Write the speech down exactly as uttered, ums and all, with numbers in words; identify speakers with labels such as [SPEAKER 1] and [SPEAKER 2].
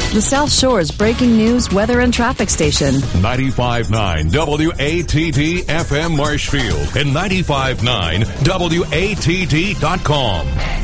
[SPEAKER 1] the South Shore's breaking news, weather, and traffic station.
[SPEAKER 2] ninety-five point nine W A T D F M Marshfield and ninety-five point nine W A T D dot com.